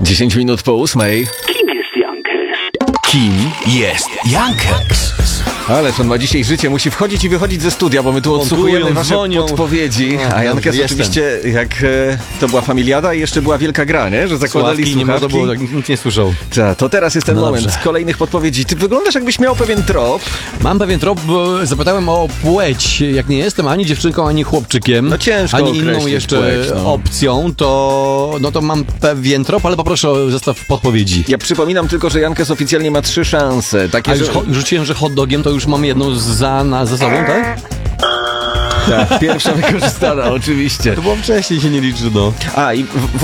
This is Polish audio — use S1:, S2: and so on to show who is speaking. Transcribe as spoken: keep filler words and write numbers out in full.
S1: dziesięć minut po ósmej.
S2: Kim jest Jankes?
S1: Kim jest Jankes? Ależ on ma dzisiaj życie, musi wchodzić i wychodzić ze studia, bo my tu odsłuchujemy wasze
S3: dzwonią.
S1: podpowiedzi. A Jankes
S3: jestem.
S1: oczywiście, jak e, to była familiada i jeszcze była wielka gra, nie? Że zakładali
S3: Słuchawki, nie można
S1: słuchawki.
S3: było, nikt nie słyszał.
S1: Ta, to teraz jest ten
S3: No
S1: moment
S3: dobrze.
S1: z kolejnych podpowiedzi. Ty wyglądasz, jakbyś miał pewien trop.
S3: Mam pewien trop, bo zapytałem o płeć. Jak nie jestem ani dziewczynką, ani chłopczykiem,
S1: No ciężko
S3: ani inną
S1: określić
S3: jeszcze
S1: płeć, no.
S3: opcją, to, no to mam pewien trop, ale poproszę o zestaw podpowiedzi.
S1: Ja przypominam tylko, że Jankes oficjalnie ma trzy szanse. Takie,
S3: A już
S1: że...
S3: cho- rzuciłem, że hot dogiem, to już mam jedną za, na, za sobą, tak?
S1: Tak, pierwsza wykorzystana, oczywiście.
S3: To było wcześniej, się nie liczy, no.
S1: A i w, w